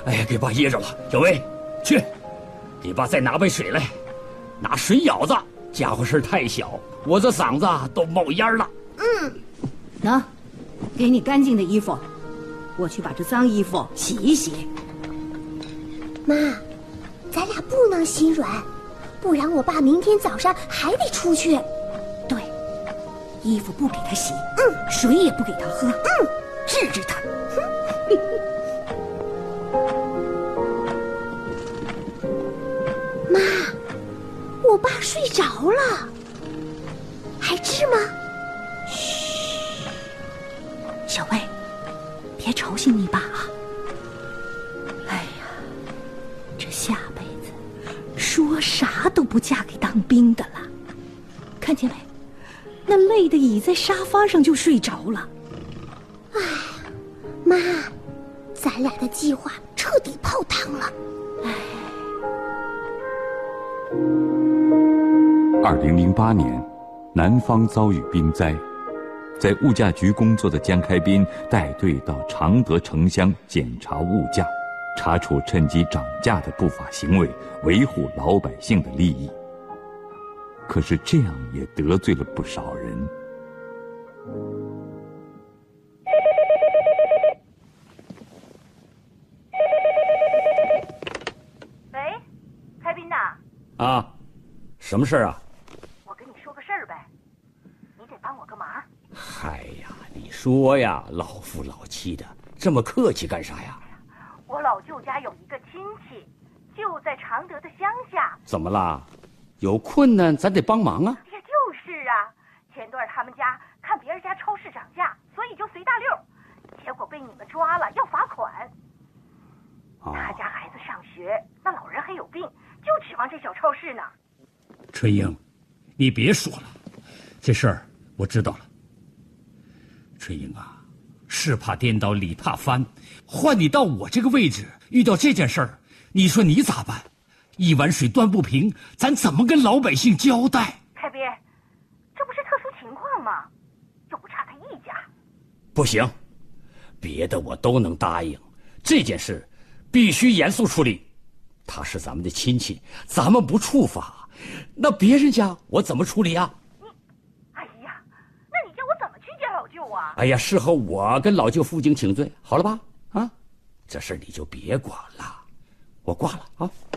哎呀，给爸噎着了。小薇，去，给爸再拿杯水来，拿水舀子。家伙事太小，我这嗓子都冒烟了。 喏，给你干净的衣服，我去把这脏衣服洗一洗。 妈，咱俩不能心软，不然我爸明天早上还得出去。 对，衣服不给他洗，水也不给他喝，治治他。 妈，我爸睡着了，还治吗？ 嘘，小薇，别吵醒你爸啊！哎呀，这下辈子说啥都不嫁给当兵的了，看见没？那累得倚在沙发上就睡着了。 哎，妈，咱俩的计划彻底泡汤了。 2008年，南方遭遇兵灾，在物价局工作的江开斌带队到常德城乡检查物价，查处趁机涨价的不法行为，维护老百姓的利益。可是这样也得罪了不少人。 喂，开斌呐？ 啊，什么事儿啊？ 我跟你说个事儿呗，你得帮我个忙。 哎呀，你说呀，老夫老妻的，这么客气干啥呀？ 我老舅家有一个亲戚，就在常德的乡下。 怎么啦？有困难咱得帮忙啊！ 也就是啊，前段他们家看别人家超市涨价，所以就随大溜，结果被你们抓了，要罚款。他家孩子上学，那老人还有病，就指望这小超市呢。 春英，你别说了，这事儿我知道了。春英啊，事怕颠倒，理怕翻，换你到我这个位置，遇到这件事儿，你说你咋办？一碗水端不平，咱怎么跟老百姓交代？ 开斌，这不是特殊情况吗？又不差他一家。 不行，别的我都能答应，这件事必须严肃处理。他是咱们的亲戚，咱们不处罚，那别人家我怎么处理啊？ 哎呀，那你叫我怎么去见老舅啊？ 哎呀，事后我跟老舅负荆请罪，好了吧？啊，这事儿你就别管了，我挂了啊。